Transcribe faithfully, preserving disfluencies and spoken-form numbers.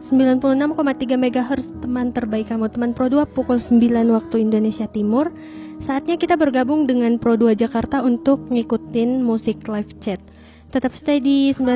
sembilan puluh enam koma tiga megahertz teman terbaik kamu, teman Pro dua pukul sembilan waktu Indonesia Timur. Saatnya kita bergabung dengan Pro dua Jakarta untuk ngikutin musik live chat. Tetap stay di sembilan